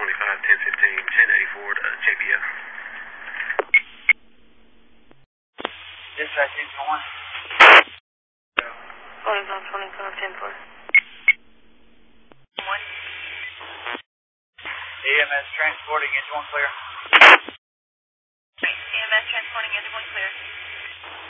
1084 to JBF. Dispatch 601. 25, 10-4. EMS transporting engine 1 clear. EMS transporting engine 1 clear.